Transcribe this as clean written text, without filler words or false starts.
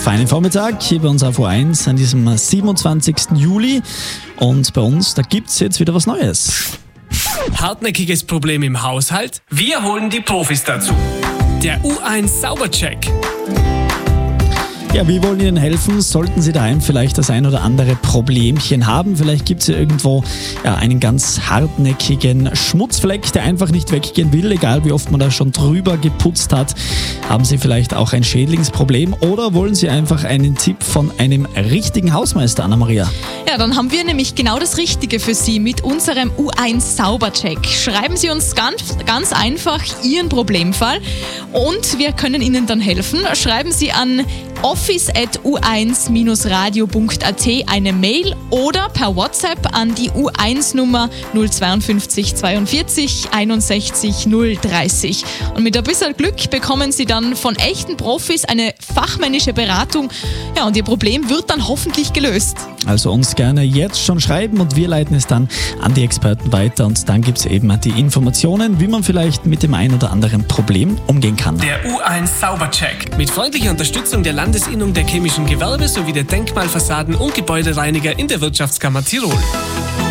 feinen Vormittag hier bei uns auf O1 an diesem 27. Juli. Und bei uns, da gibt's jetzt wieder was Neues. Hartnäckiges Problem im Haushalt? Wir holen die Profis dazu. Der U1 Saubercheck. Ja, wir wollen Ihnen helfen. Sollten Sie daheim vielleicht das ein oder andere Problemchen haben, vielleicht gibt es ja irgendwo einen ganz hartnäckigen Schmutzfleck, der einfach nicht weggehen will, egal wie oft man da schon drüber geputzt hat. Haben Sie vielleicht auch ein Schädlingsproblem oder wollen Sie einfach einen Tipp von einem richtigen Hausmeister, Anna-Maria? Ja, dann haben wir nämlich genau das Richtige für Sie mit unserem U1 Saubercheck. Schreiben Sie uns ganz einfach Ihren Problemfall und wir können Ihnen dann helfen. Schreiben Sie an office@u1-radio.at eine Mail oder per WhatsApp an die U1-Nummer 052 42 61 030. Und mit ein bisschen Glück bekommen Sie dann von echten Profis eine fachmännische Beratung. Ja, und Ihr Problem wird dann hoffentlich gelöst. Also uns gerne jetzt schon schreiben und wir leiten es dann an die Experten weiter und dann gibt es eben die Informationen, wie man vielleicht mit dem ein oder anderen Problem umgehen kann. Der U1 Saubercheck. Mit freundlicher Unterstützung der Landesinnung der chemischen Gewerbe sowie der Denkmalfassaden- und Gebäudereiniger in der Wirtschaftskammer Tirol.